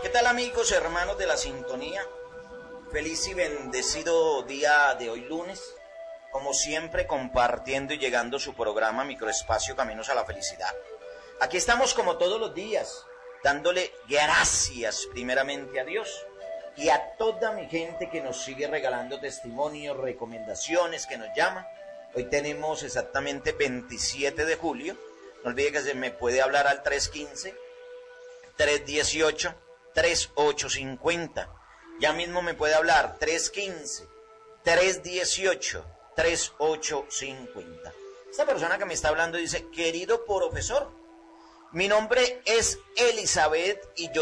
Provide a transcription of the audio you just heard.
¿Qué tal, amigos, hermanos de la sintonía? Feliz y bendecido día de hoy lunes, como siempre compartiendo y llegando su programa Microespacio Caminos a la Felicidad. Aquí estamos como todos los días, dándole gracias primeramente a Dios y a toda mi gente que nos sigue regalando testimonios, recomendaciones, que nos llama. Hoy tenemos exactamente 27 de julio, no olvide que se me puede hablar al 315-318-3850. Ya mismo me puede hablar 315-318-3850. Esta persona que me está hablando dice: querido profesor, mi nombre es Elizabeth y yo